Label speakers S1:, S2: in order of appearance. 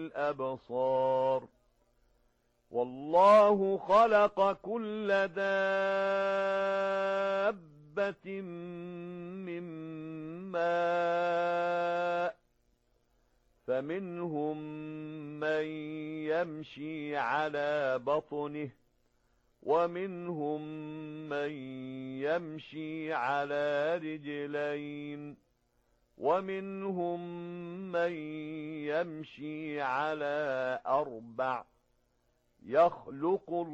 S1: الأبصار والله خلق كل دابة من ماء فمنهم من يمشي على بطنه ومنهم من يمشي على رجلين ومنهم من يمشي على 4 يخلق